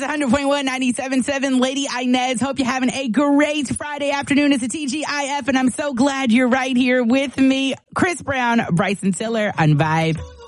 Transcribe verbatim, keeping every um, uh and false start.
one hundred point one, ninety-seven point seven. Lady Inez, hope you're having a great Friday afternoon. It's a T G I F, and I'm so glad you're right here with me. Chris Brown, Bryson Tiller on Vibe.